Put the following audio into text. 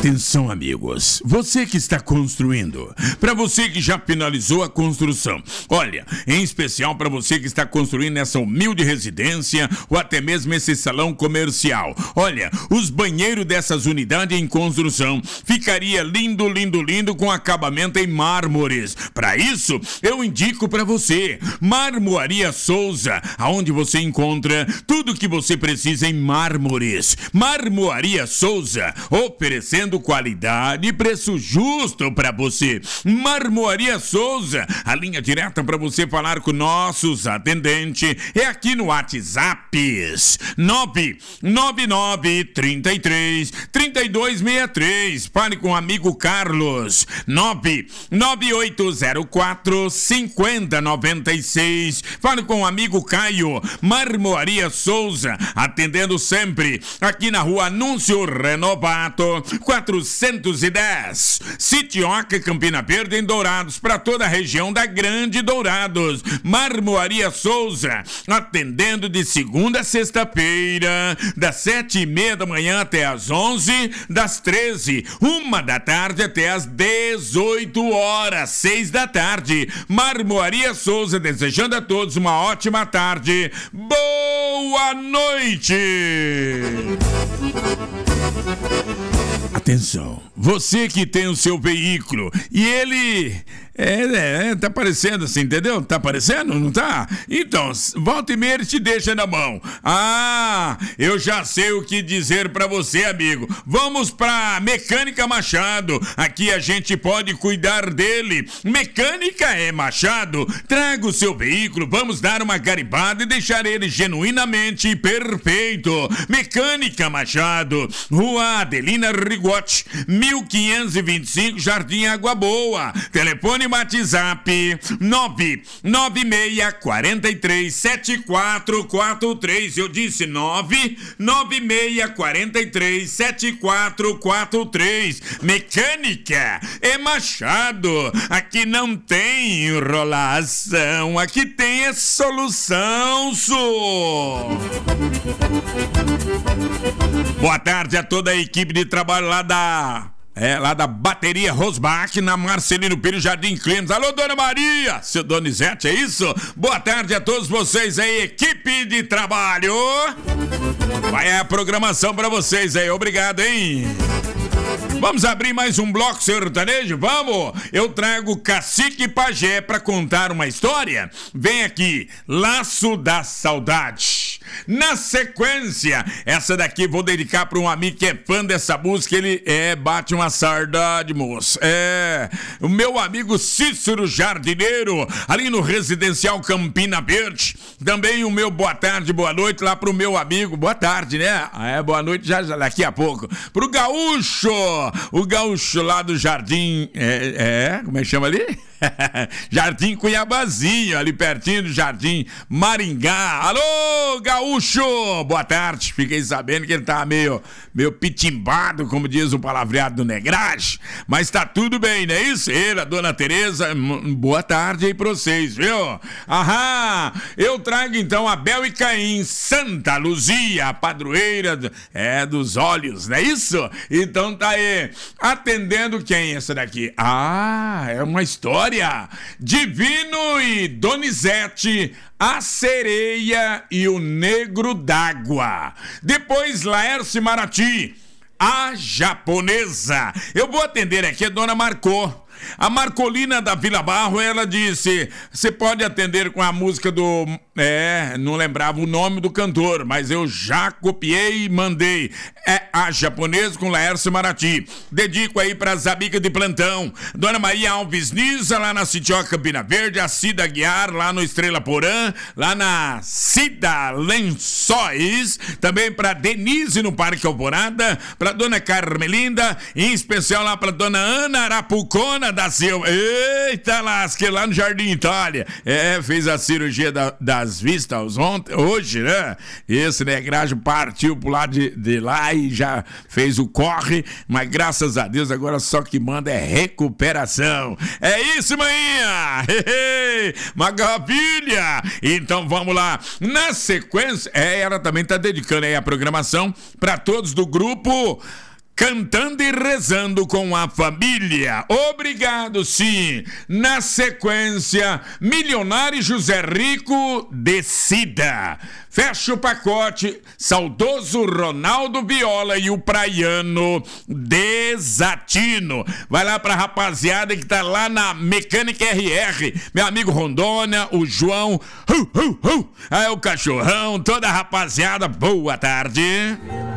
Atenção, amigos, você que está construindo, para você que já finalizou a construção, olha, em especial para você que está construindo essa humilde residência ou até mesmo esse salão comercial, olha, os banheiros dessas unidades em construção ficaria lindo, lindo, lindo com acabamento em mármores. Para isso, eu indico para você Marmoaria Souza, aonde você encontra tudo que você precisa em mármores. Marmoaria Souza, oferecendo qualidade e preço justo para você. Marmoaria Souza, a linha direta para você falar com nossos atendentes é aqui no WhatsApp 999-33-3263. Fale com o amigo Carlos 99804-5096. Fale com o amigo Caio. Marmoaria Souza, atendendo sempre aqui na rua Anúncio Renovato 410, Sitioca, Campina Verde, em Dourados, para toda a região da Grande Dourados. Marmoaria Souza, atendendo de segunda a sexta-feira, das 7:30 da manhã até as 11, das 13, 1 da tarde até as 18 horas, 6 da tarde. Marmoaria Souza, desejando a todos uma ótima tarde. Boa noite! Atenção, você que tem o seu veículo e ele tá parecendo assim, entendeu? Tá parecendo, não tá? Então, volta e meia ele te deixa na mão. Ah, eu já sei o que dizer pra você, amigo. Vamos pra Mecânica Machado. Aqui a gente pode cuidar dele. Mecânica é Machado. Traga o seu veículo, vamos dar uma garimpada e deixar ele genuinamente perfeito. Mecânica Machado, Rua Adelina Rigotti, 1525, Jardim Água Boa. Telefone WhatsApp 996437443. Eu disse 996437443. Mecânica é Machado. Aqui não tem enrolação, aqui tem a solução, Boa tarde a toda a equipe de trabalho lá da Bateria Rosbach, na Marcelino Pires, Jardim Climas. Alô, Dona Maria, seu Donizete, é isso? Boa tarde a todos vocês aí, equipe de trabalho. Vai a programação pra vocês aí, obrigado, hein? Vamos abrir mais um bloco sertanejo? Vamos! Eu trago Cacique Pajé pra contar uma história. Vem aqui, Laço da Saudade. Na sequência, essa daqui vou dedicar para um amigo que é fã dessa música. Ele bate uma saudade, moço. O meu amigo Cícero Jardineiro, ali no Residencial Campina Verde. Também o meu boa tarde, boa noite lá pro meu amigo. Boa tarde, né? Boa noite já daqui a pouco. Pro Gaúcho, o Gaúcho lá do Jardim. Como é que chama ali? Jardim Cuiabazinho, ali pertinho do Jardim Maringá. Alô, Gaúcho! Boa tarde. Fiquei sabendo que ele tá meio pitimbado, como diz o palavreado do Negrage. Mas tá tudo bem, não é isso? Ele, a Dona Tereza, boa tarde aí pra vocês, viu? Aham! Eu trago então Abel e Caim, Santa Luzia, a padroeira dos olhos, não é isso? Então tá aí. Atendendo quem essa daqui? É uma história. Divino e Donizete, a Sereia e o Negro d'Água. Depois Laércio Marati, a Japonesa. Eu vou atender aqui a Dona Marcô. A Marcolina da Vila Barro, ela disse: você pode atender com a música do... não lembrava o nome do cantor, mas eu já copiei e mandei. A Japonesa com Laércio Marati. Dedico aí pra Zabica de plantão. Dona Maria Alves Nisa, lá na Sitioca Campina Verde. A Cida Guiar, lá no Estrela Porã. Lá na Cida Lençóis. Também pra Denise, no Parque Alvorada. Pra Dona Carmelinda. Em especial lá pra Dona Ana Arapucona da Silva. Eita lasca, lá no Jardim Itália. Fez a cirurgia das vistas hoje, né? Esse Negragem partiu pro lado de lá e já fez o corre, mas graças a Deus agora só que manda é recuperação. É isso, manhinha! Maravilha! Então vamos lá. Na sequência, ela também tá dedicando aí a programação para todos do grupo cantando e rezando com a família. Obrigado, sim. Na sequência, Milionário José Rico, Decida. Fecha o pacote, saudoso Ronaldo Viola e o praiano Desatino. Vai lá pra rapaziada que tá lá na Mecânica RR. Meu amigo Rondônia, o João, aí o Cachorrão, toda a rapaziada, boa tarde.